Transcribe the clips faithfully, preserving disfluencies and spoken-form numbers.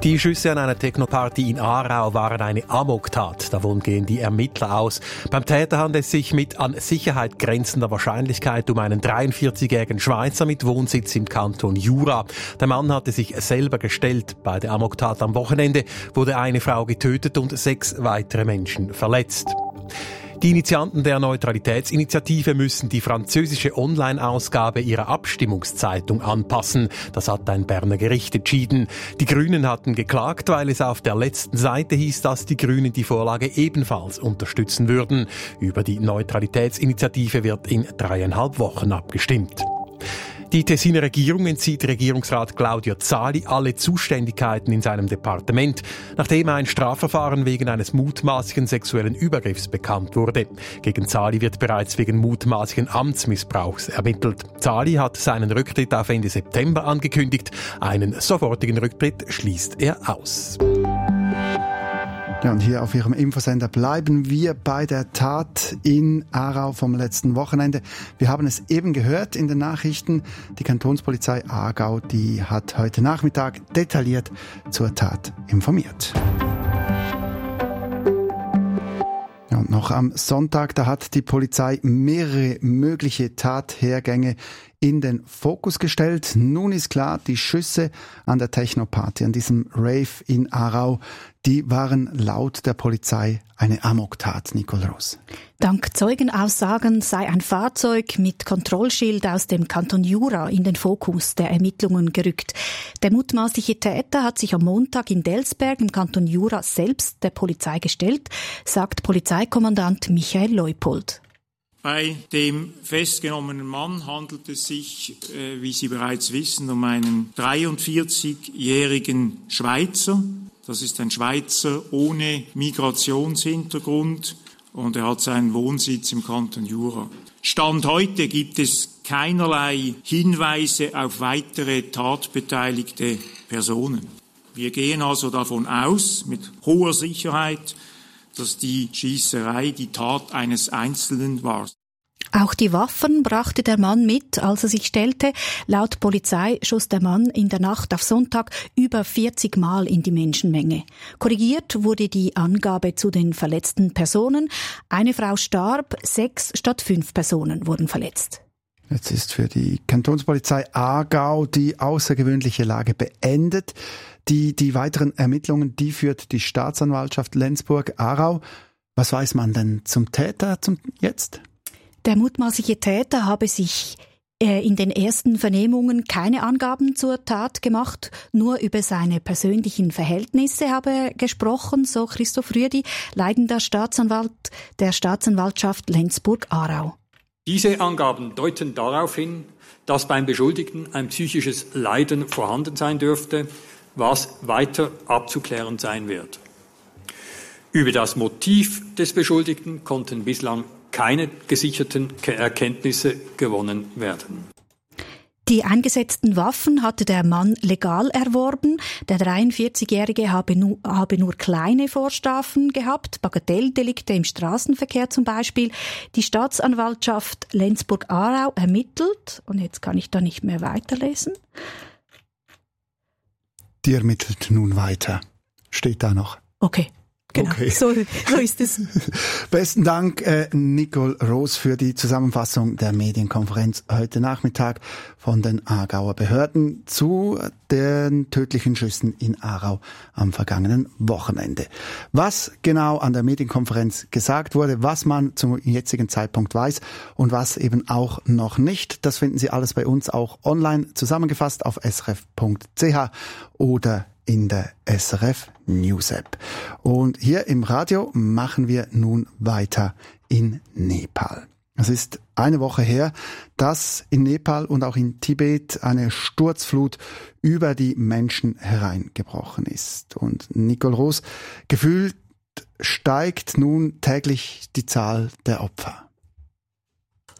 Die Schüsse an einer Techno-Party in Aarau waren eine Amoktat. Davon gehen die Ermittler aus. Beim Täter handelt es sich mit an Sicherheit grenzender Wahrscheinlichkeit um einen dreiundvierzigjährigen Schweizer mit Wohnsitz im Kanton Jura. Der Mann hatte sich selber gestellt. Bei der Amoktat am Wochenende wurde eine Frau getötet und sechs weitere Menschen verletzt. Die Initianten der Neutralitätsinitiative müssen die französische Online-Ausgabe ihrer Abstimmungszeitung anpassen. Das hat ein Berner Gericht entschieden. Die Grünen hatten geklagt, weil es auf der letzten Seite hieß, dass die Grünen die Vorlage ebenfalls unterstützen würden. Über die Neutralitätsinitiative wird in dreieinhalb Wochen abgestimmt. Die Tessiner Regierung entzieht Regierungsrat Claudio Zali alle Zuständigkeiten in seinem Departement, nachdem ein Strafverfahren wegen eines mutmaßlichen sexuellen Übergriffs bekannt wurde. Gegen Zali wird bereits wegen mutmaßlichen Amtsmissbrauchs ermittelt. Zali hat seinen Rücktritt auf Ende September angekündigt. Einen sofortigen Rücktritt schließt er aus. Ja, und hier auf Ihrem Infosender bleiben wir bei der Tat in Aarau vom letzten Wochenende. Wir haben es eben gehört in den Nachrichten. Die Kantonspolizei Aargau, die hat heute Nachmittag detailliert zur Tat informiert. Ja, und noch am Sonntag, da hat die Polizei mehrere mögliche Tathergänge in den Fokus gestellt. Nun ist klar, die Schüsse an der Techno-Party, an diesem Rave in Aarau, die waren laut der Polizei eine Amoktat, Nicole Roos. Dank Zeugenaussagen sei ein Fahrzeug mit Kontrollschild aus dem Kanton Jura in den Fokus der Ermittlungen gerückt. Der mutmaßliche Täter hat sich am Montag in Delsberg im Kanton Jura selbst der Polizei gestellt, sagt Polizeikommandant Michael Leupold. Bei dem festgenommenen Mann handelt es sich, äh, wie Sie bereits wissen, um einen dreiundvierzigjährigen Schweizer. Das ist ein Schweizer ohne Migrationshintergrund und er hat seinen Wohnsitz im Kanton Jura. Stand heute gibt es keinerlei Hinweise auf weitere tatbeteiligte Personen. Wir gehen also davon aus, mit hoher Sicherheit, dass die Schießerei die Tat eines Einzelnen war. Auch die Waffen brachte der Mann mit, als er sich stellte. Laut Polizei schoss der Mann in der Nacht auf Sonntag über vierzig Mal in die Menschenmenge. Korrigiert wurde die Angabe zu den verletzten Personen. Eine Frau starb, sechs statt fünf Personen wurden verletzt. Jetzt ist für die Kantonspolizei Aargau die außergewöhnliche Lage beendet. Die, die weiteren Ermittlungen, die führt die Staatsanwaltschaft Lenzburg-Aarau. Was weiß man denn zum Täter zum jetzt? Der mutmaßliche Täter habe sich äh, in den ersten Vernehmungen keine Angaben zur Tat gemacht, nur über seine persönlichen Verhältnisse habe er gesprochen, so Christoph Rüedi, leitender Staatsanwalt der Staatsanwaltschaft Lenzburg-Aarau. Diese Angaben deuten darauf hin, dass beim Beschuldigten ein psychisches Leiden vorhanden sein dürfte, was weiter abzuklären sein wird. Über das Motiv des Beschuldigten konnten bislang keine gesicherten Erkenntnisse gewonnen werden. Die eingesetzten Waffen hatte der Mann legal erworben. Der dreiundvierzigjährige habe nur, habe nur kleine Vorstrafen gehabt, Bagatelldelikte im Straßenverkehr zum Beispiel. Die Staatsanwaltschaft Lenzburg-Aarau ermittelt, und jetzt kann ich da nicht mehr weiterlesen. Die ermittelt nun weiter. Steht da noch. Okay. Genau, okay. so, so ist es. Besten Dank, äh, Nicole Roos, für die Zusammenfassung der Medienkonferenz heute Nachmittag von den Aargauer Behörden zu den tödlichen Schüssen in Aarau am vergangenen Wochenende. Was genau an der Medienkonferenz gesagt wurde, was man zum jetzigen Zeitpunkt weiß und was eben auch noch nicht, das finden Sie alles bei uns auch online zusammengefasst auf s r f punkt c h oder in der S R F News App. Und hier im Radio machen wir nun weiter in Nepal. Es ist eine Woche her, dass in Nepal und auch in Tibet eine Sturzflut über die Menschen hereingebrochen ist. Und Nicole Roos, gefühlt steigt nun täglich die Zahl der Opfer.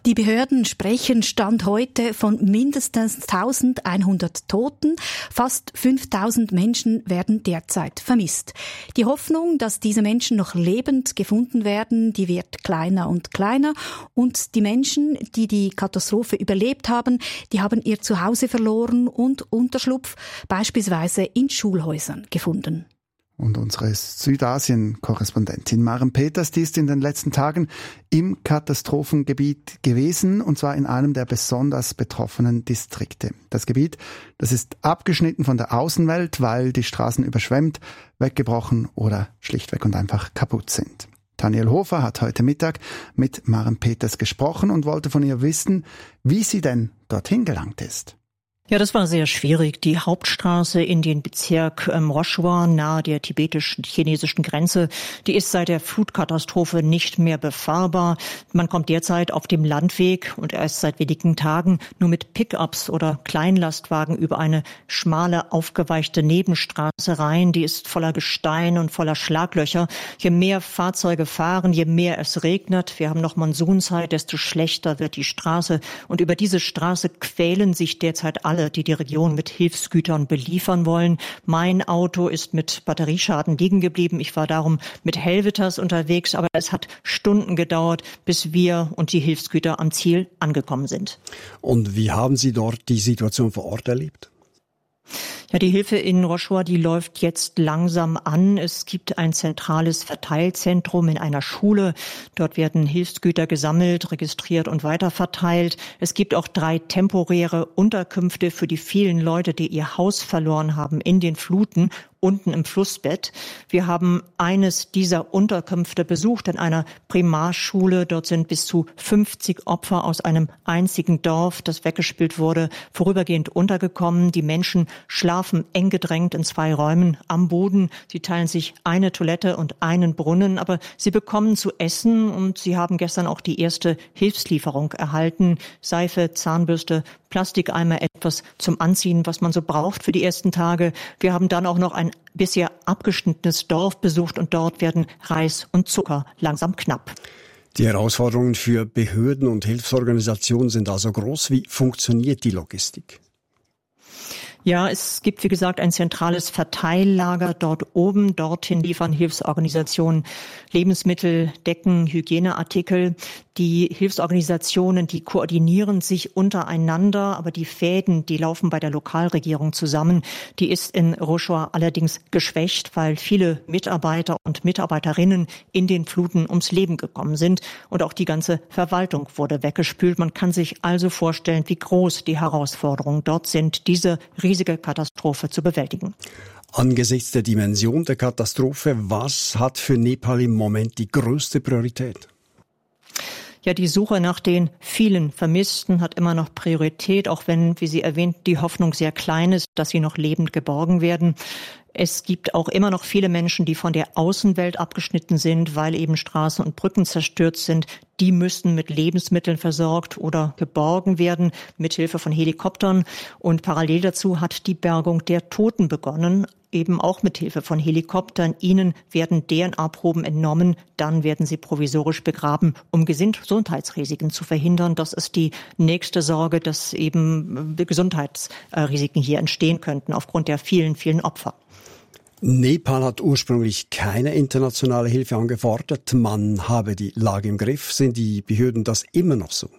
Die Behörden sprechen Stand heute von mindestens eintausendeinhundert Toten. Fast fünftausend Menschen werden derzeit vermisst. Die Hoffnung, dass diese Menschen noch lebend gefunden werden, die wird kleiner und kleiner. Und die Menschen, die die Katastrophe überlebt haben, die haben ihr Zuhause verloren und Unterschlupf beispielsweise in Schulhäusern gefunden. Und unsere Südasien-Korrespondentin Maren Peters, die ist in den letzten Tagen im Katastrophengebiet gewesen, und zwar in einem der besonders betroffenen Distrikte. Das Gebiet, das ist abgeschnitten von der Außenwelt, weil die Straßen überschwemmt, weggebrochen oder schlichtweg und einfach kaputt sind. Daniel Hofer hat heute Mittag mit Maren Peters gesprochen und wollte von ihr wissen, wie sie denn dorthin gelangt ist. Ja, das war sehr schwierig. Die Hauptstraße in den Bezirk ähm, Roshua nahe der tibetisch-chinesischen Grenze, die ist seit der Flutkatastrophe nicht mehr befahrbar. Man kommt derzeit auf dem Landweg und erst seit wenigen Tagen nur mit Pickups oder Kleinlastwagen über eine schmale, aufgeweichte Nebenstraße rein. Die ist voller Gestein und voller Schlaglöcher. Je mehr Fahrzeuge fahren, je mehr es regnet, wir haben noch Monsunzeit, desto schlechter wird die Straße. Und über diese Straße quälen sich derzeit alle, die die Region mit Hilfsgütern beliefern wollen. Mein Auto ist mit Batterieschaden liegen geblieben. Ich war darum mit Helvetas unterwegs, aber es hat Stunden gedauert, bis wir und die Hilfsgüter am Ziel angekommen sind. Und wie haben Sie dort die Situation vor Ort erlebt? Ja, die Hilfe in Roshua, die läuft jetzt langsam an. Es gibt ein zentrales Verteilzentrum in einer Schule. Dort werden Hilfsgüter gesammelt, registriert und weiterverteilt. Es gibt auch drei temporäre Unterkünfte für die vielen Leute, die ihr Haus verloren haben in den Fluten unten im Flussbett. Wir haben eines dieser Unterkünfte besucht in einer Primarschule. Dort sind bis zu fünfzig Opfer aus einem einzigen Dorf, das weggespült wurde, vorübergehend untergekommen. Die Menschen schlafen eng gedrängt in zwei Räumen am Boden. Sie teilen sich eine Toilette und einen Brunnen, aber sie bekommen zu essen und sie haben gestern auch die erste Hilfslieferung erhalten. Seife, Zahnbürste, Plastikeimer, etwas zum Anziehen, was man so braucht für die ersten Tage. Wir haben dann auch noch ein bisher abgeschnittenes Dorf besucht und dort werden Reis und Zucker langsam knapp. Die Herausforderungen für Behörden und Hilfsorganisationen sind also groß. Wie funktioniert die Logistik? Ja, es gibt, wie gesagt, ein zentrales Verteillager dort oben. Dorthin liefern Hilfsorganisationen Lebensmittel, Decken, Hygieneartikel. Die Hilfsorganisationen, die koordinieren sich untereinander, aber die Fäden, die laufen bei der Lokalregierung zusammen. Die ist in Roshua allerdings geschwächt, weil viele Mitarbeiter und Mitarbeiterinnen in den Fluten ums Leben gekommen sind und auch die ganze Verwaltung wurde weggespült. Man kann sich also vorstellen, wie groß die Herausforderungen dort sind, diese riesige Katastrophe zu bewältigen. Angesichts der Dimension der Katastrophe, was hat für Nepal im Moment die größte Priorität? Ja, die Suche nach den vielen Vermissten hat immer noch Priorität, auch wenn, wie Sie erwähnt, die Hoffnung sehr klein ist, dass sie noch lebend geborgen werden. Es gibt auch immer noch viele Menschen, die von der Außenwelt abgeschnitten sind, weil eben Straßen und Brücken zerstört sind. Die müssen mit Lebensmitteln versorgt oder geborgen werden, mithilfe von Helikoptern. Und parallel dazu hat die Bergung der Toten begonnen, eben auch mithilfe von Helikoptern. Ihnen werden D N A-Proben entnommen, dann werden sie provisorisch begraben, um Gesundheitsrisiken zu verhindern. Das ist die nächste Sorge, dass eben Gesundheitsrisiken hier entstehen könnten aufgrund der vielen, vielen Opfer. Nepal hat ursprünglich keine internationale Hilfe angefordert. Man habe die Lage im Griff. Sind die Behörden das immer noch so?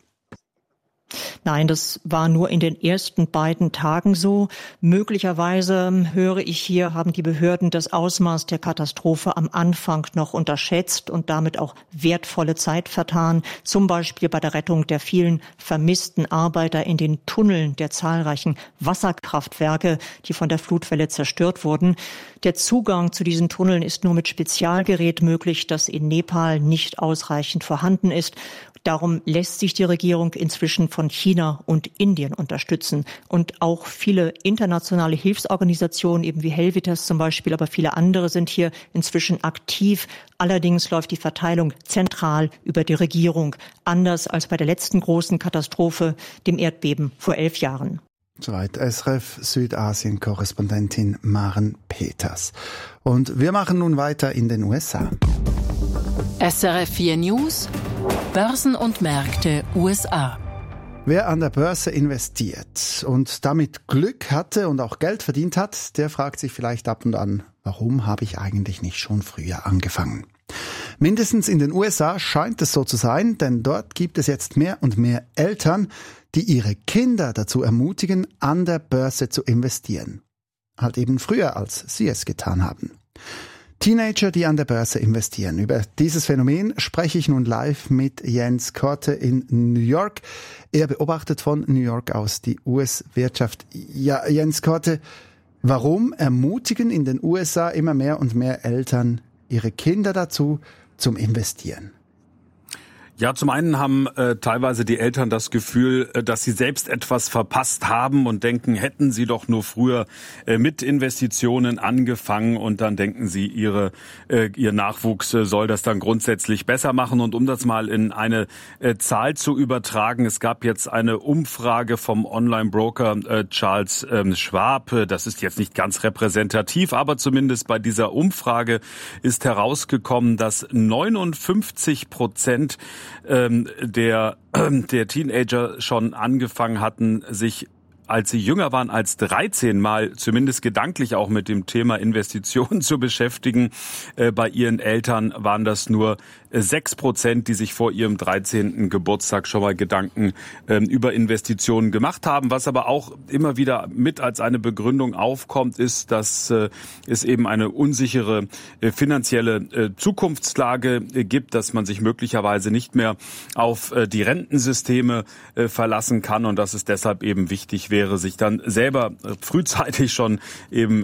Nein, das war nur in den ersten beiden Tagen so. Möglicherweise höre ich hier, haben die Behörden das Ausmaß der Katastrophe am Anfang noch unterschätzt und damit auch wertvolle Zeit vertan. Zum Beispiel bei der Rettung der vielen vermissten Arbeiter in den Tunneln der zahlreichen Wasserkraftwerke, die von der Flutwelle zerstört wurden. Der Zugang zu diesen Tunneln ist nur mit Spezialgerät möglich, das in Nepal nicht ausreichend vorhanden ist. Darum lässt sich die Regierung inzwischen von China und Indien unterstützen. Und auch viele internationale Hilfsorganisationen, eben wie Helvetas zum Beispiel, aber viele andere sind hier inzwischen aktiv. Allerdings läuft die Verteilung zentral über die Regierung, anders als bei der letzten großen Katastrophe, dem Erdbeben vor elf Jahren. Soweit S R F Südasien-Korrespondentin Maren Peters. Und wir machen nun weiter in den U S A. S R F vier News Börsen und Märkte U S A. Wer an der Börse investiert und damit Glück hatte und auch Geld verdient hat, der fragt sich vielleicht ab und an, warum habe ich eigentlich nicht schon früher angefangen? Mindestens in den U S A scheint es so zu sein, denn dort gibt es jetzt mehr und mehr Eltern, die ihre Kinder dazu ermutigen, an der Börse zu investieren. Halt eben früher, als sie es getan haben. Teenager, die an der Börse investieren. Über dieses Phänomen spreche ich nun live mit Jens Korte in New York. Er beobachtet von New York aus die U S-Wirtschaft. Ja, Jens Korte, warum ermutigen in den U S A immer mehr und mehr Eltern ihre Kinder dazu zum Investieren? Ja, zum einen haben äh, teilweise die Eltern das Gefühl, äh, dass sie selbst etwas verpasst haben und denken, hätten sie doch nur früher äh, mit Investitionen angefangen, und dann denken sie, ihre äh, ihr Nachwuchs äh, soll das dann grundsätzlich besser machen. Und um das mal in eine äh, Zahl zu übertragen, es gab jetzt eine Umfrage vom Online-Broker äh, Charles äh, Schwab. Das ist jetzt nicht ganz repräsentativ, aber zumindest bei dieser Umfrage ist herausgekommen, dass neunundfünfzig Prozent der, der Teenager schon angefangen hatten, sich, als sie jünger waren als dreizehn, mal zumindest gedanklich auch mit dem Thema Investitionen zu beschäftigen. Äh, bei ihren Eltern waren das nur sechs Prozent, die sich vor ihrem dreizehnten Geburtstag schon mal Gedanken äh, über Investitionen gemacht haben. Was aber auch immer wieder mit als eine Begründung aufkommt, ist, dass äh, es eben eine unsichere äh, finanzielle äh, Zukunftslage äh, gibt, dass man sich möglicherweise nicht mehr auf äh, die Rentensysteme äh, verlassen kann und dass es deshalb eben wichtig wäre, sich dann selber frühzeitig schon eben